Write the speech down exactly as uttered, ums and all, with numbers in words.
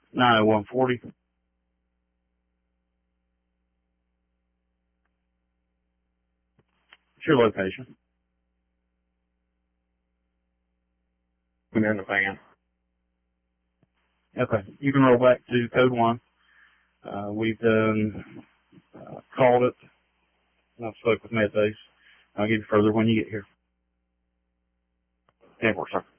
nine oh one forty. What's your location? I'm in the van. Okay. You can roll back to code one. Uh, we've done, uh, called it. I've spoke with Medbase. I'll give you further when you get here. ten four, sir.